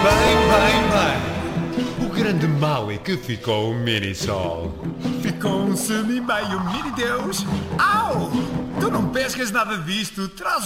Bem. O grande mal é que ficou um mini-sol. Ficou um semi-meio mini-deus. Au! Tu não pescas nada disto. Traz